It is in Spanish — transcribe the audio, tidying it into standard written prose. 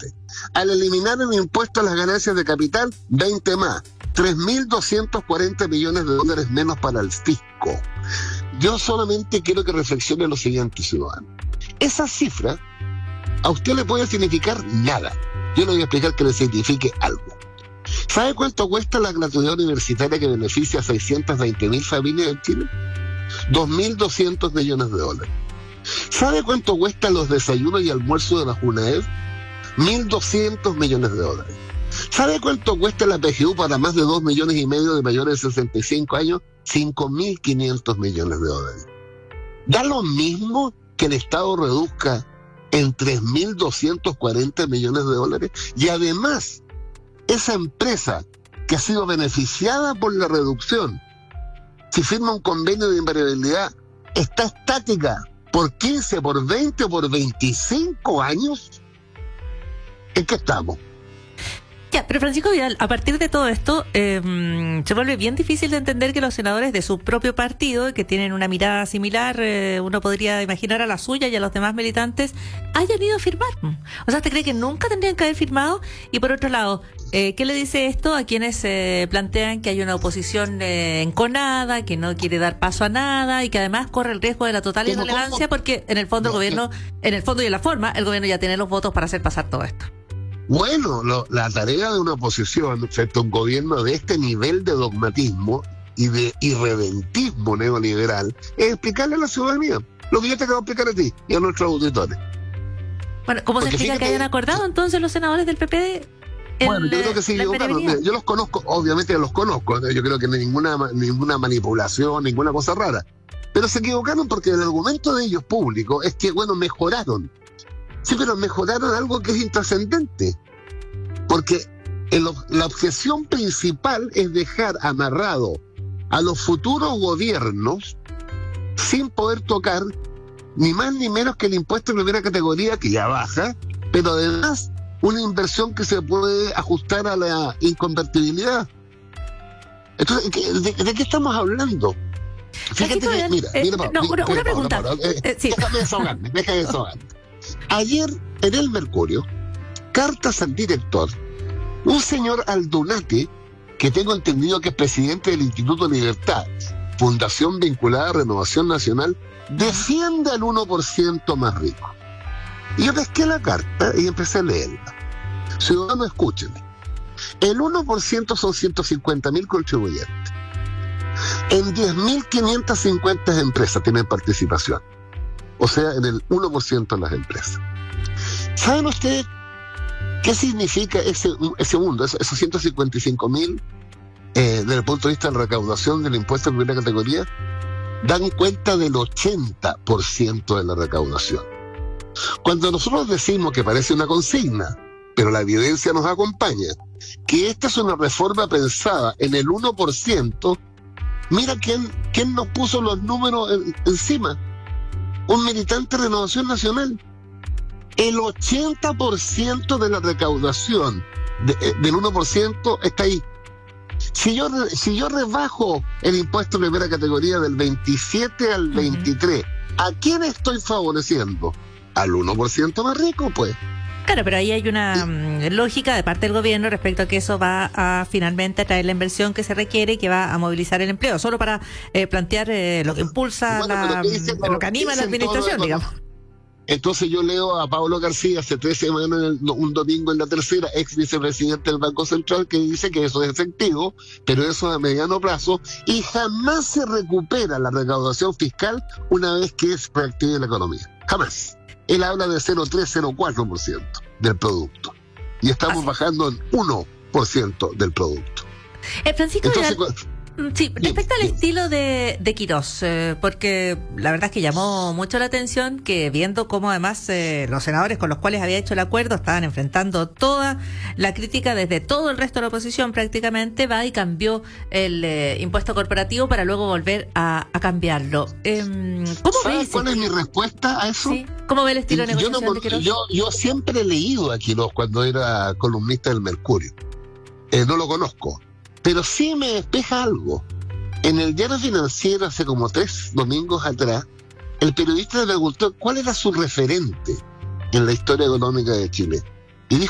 20. Al eliminar el impuesto a las ganancias de capital, 20 más. 3.240 millones de dólares menos para el fisco. Yo solamente quiero que reflexione lo siguiente, ciudadano. Esa cifra a usted le puede significar nada. Yo le voy a explicar que le signifique algo. ¿Sabe cuánto cuesta la gratuidad universitaria que beneficia a 620.000 familias en Chile? 2.200 millones de dólares. ¿Sabe cuánto cuesta los desayunos y almuerzos de la UNAED? 1.200 millones de dólares. ¿Sabe cuánto cuesta la PGU para más de 2,5 millones de mayores de 65 años? 5.500 millones de dólares. ¿Da lo mismo que el Estado reduzca en 3.240 millones de dólares? Y además, esa empresa que ha sido beneficiada por la reducción, si firma un convenio de invariabilidad, está estática por 15, por 20 o por 25 años. ¿En qué estamos? Ya, pero Francisco Vidal, a partir de todo esto, se vuelve bien difícil de entender que los senadores de su propio partido, que tienen una mirada similar, uno podría imaginar a la suya y a los demás militantes, hayan ido a firmar. O sea, ¿te cree que nunca tendrían que haber firmado? Y por otro lado, ¿qué le dice esto a quienes plantean que hay una oposición enconada, que no quiere dar paso a nada y que además corre el riesgo de la total irrelevancia porque en el fondo el gobierno, en el fondo y en la forma, el gobierno ya tiene los votos para hacer pasar todo esto? Bueno, la tarea de una oposición frente a un gobierno de este nivel de dogmatismo y de irredentismo neoliberal es explicarle a la ciudadanía lo que yo te acabo de explicar a ti y a nuestros auditores. Bueno, ¿cómo se explica que hayan acordado entonces los senadores del PP? Bueno, yo creo que sí, yo los conozco, obviamente los conozco, yo creo que no hay ninguna manipulación, ninguna cosa rara, pero se equivocaron porque el argumento de ellos público es que, bueno, mejoraron. Sí, pero mejoraron algo que es intrascendente. Porque la objeción principal es dejar amarrado a los futuros gobiernos sin poder tocar ni más ni menos que el impuesto de primera categoría, que ya baja, pero además una inversión que se puede ajustar a la inconvertibilidad. Entonces, ¿de qué estamos hablando? Fíjate que, mira, una pregunta. Déjame desahogarme. Ayer, en el Mercurio, cartas al director, un señor Aldunate, que tengo entendido que es presidente del Instituto Libertad, fundación vinculada a Renovación Nacional, defiende al 1% más rico. Y yo pesqué la carta y empecé a leerla. Ciudadanos, escúchenme. El 1% son 150.000 contribuyentes. En 10.550 empresas tienen participación. O sea, en el 1% de las empresas. ¿Saben ustedes qué significa ese mundo? Esos 155.000, desde el punto de vista de la recaudación del impuesto de primera categoría, dan cuenta del 80% de la recaudación. Cuando nosotros decimos que parece una consigna, pero la evidencia nos acompaña, que esta es una reforma pensada en el 1%, mira quién nos puso los números encima. Un militante de Renovación Nacional. El 80% de la recaudación del 1% está ahí. Si yo rebajo el impuesto de primera categoría del 27 al 23, ¿a quién estoy favoreciendo? Al 1% más rico, pues. Claro, pero ahí hay una lógica de parte del gobierno respecto a que eso va a finalmente traer la inversión que se requiere y que va a movilizar el empleo, solo para plantear lo que impulsa, lo que anima la administración, digamos. Entonces yo leo a Pablo García hace 3 semanas, un domingo en La Tercera, ex vicepresidente del Banco Central, que dice que eso es efectivo, pero eso es a mediano plazo, y jamás se recupera la recaudación fiscal una vez que es reactiva la economía. Jamás. Él habla de 0,3-0,4% del producto. Y estamos bajando en 1% del producto. Francisco, sí, respecto al estilo de Quirós, porque la verdad es que llamó mucho la atención que viendo cómo además los senadores con los cuales había hecho el acuerdo estaban enfrentando toda la crítica desde todo el resto de la oposición prácticamente, va y cambió el impuesto corporativo para luego volver a cambiarlo. ¿Cómo ¿Sabes cuál es mi respuesta a eso? ¿Sí? ¿Cómo ve el estilo de negociación de Quirós? Yo siempre he leído a Quirós cuando era columnista del Mercurio. No lo conozco. Pero sí me despeja algo. En el Diario Financiero, hace como 3 domingos atrás, el periodista le preguntó cuál era su referente en la historia económica de Chile.